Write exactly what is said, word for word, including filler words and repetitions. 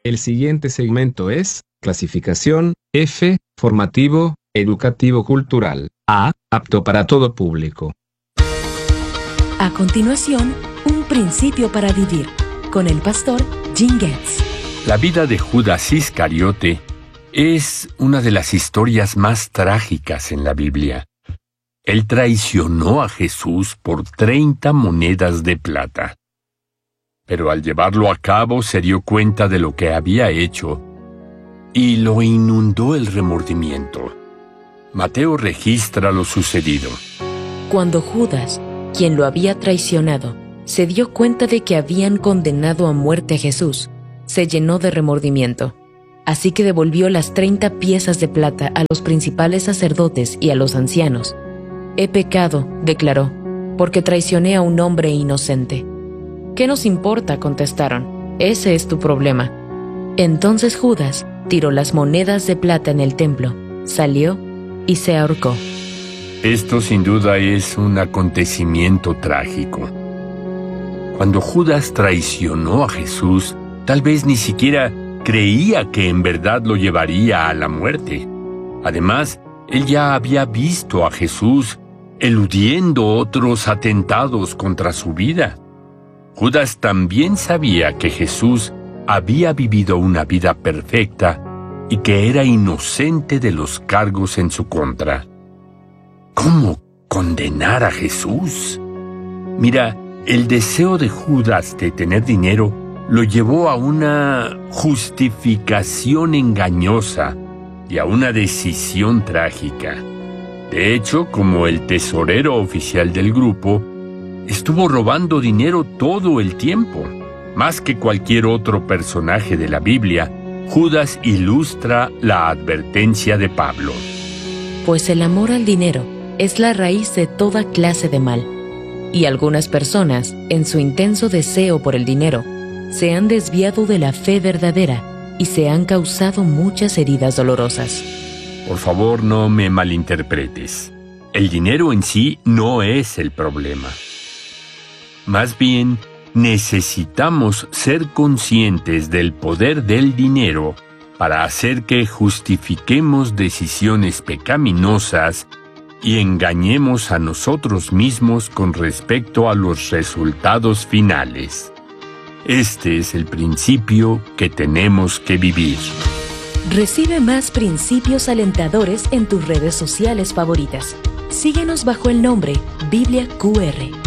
El siguiente segmento es clasificación F, formativo, educativo cultural. A, apto para todo público. A continuación, un principio para vivir, con el pastor Jim Getz. La vida de Judas Iscariote es una de las historias más trágicas en la Biblia. Él traicionó a Jesús por treinta monedas de plata. Pero al llevarlo a cabo se dio cuenta de lo que había hecho y lo inundó el remordimiento. Mateo registra lo sucedido. Cuando Judas, quien lo había traicionado, se dio cuenta de que habían condenado a muerte a Jesús, se llenó de remordimiento. Así que devolvió las treinta piezas de plata a los principales sacerdotes y a los ancianos. «He pecado», declaró, «porque traicioné a un hombre inocente». «¿Qué nos importa?», contestaron. «Ese es tu problema». Entonces Judas tiró las monedas de plata en el templo, salió y se ahorcó. Esto sin duda es un acontecimiento trágico. Cuando Judas traicionó a Jesús, tal vez ni siquiera creía que en verdad lo llevaría a la muerte. Además, él ya había visto a Jesús eludiendo otros atentados contra su vida. Judas también sabía que Jesús había vivido una vida perfecta y que era inocente de los cargos en su contra. ¿Cómo condenar a Jesús? Mira, el deseo de Judas de tener dinero lo llevó a una justificación engañosa y a una decisión trágica. De hecho, como el tesorero oficial del grupo, estuvo robando dinero todo el tiempo. Más que cualquier otro personaje de la Biblia, Judas ilustra la advertencia de Pablo. Pues el amor al dinero es la raíz de toda clase de mal. Y algunas personas, en su intenso deseo por el dinero, se han desviado de la fe verdadera y se han causado muchas heridas dolorosas. Por favor, no me malinterpretes. El dinero en sí no es el problema. Más bien, necesitamos ser conscientes del poder del dinero para hacer que justifiquemos decisiones pecaminosas y engañemos a nosotros mismos con respecto a los resultados finales. Este es el principio que tenemos que vivir. Recibe más principios alentadores en tus redes sociales favoritas. Síguenos bajo el nombre Biblia Q R.